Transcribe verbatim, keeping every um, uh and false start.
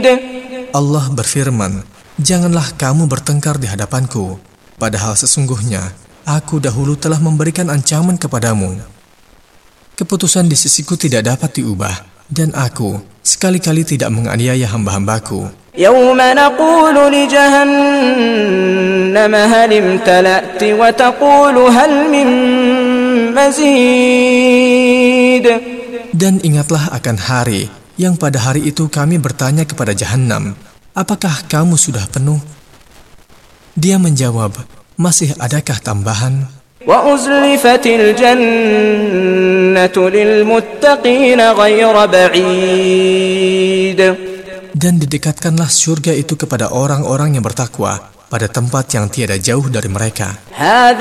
Allah berfirman, janganlah kamu bertengkar di hadapanku, padahal sesungguhnya aku dahulu telah memberikan ancaman kepadamu. Keputusan di sisiku tidak dapat diubah, dan aku sekali-kali tidak menganiaya hamba-hambaku. Yawma naqulu li jahannam hal imtala'ti wa taqulu hal min mazid. Dan ingatlah akan hari yang pada hari itu kami bertanya kepada Jahannam, apakah kamu sudah penuh? Dia menjawab, masih adakah tambahan? Wa uzlifatil jannatu lil muttaqina ghayra ba'id. Dan didekatkanlah surga itu kepada orang-orang yang bertakwa pada tempat yang tiada jauh dari mereka.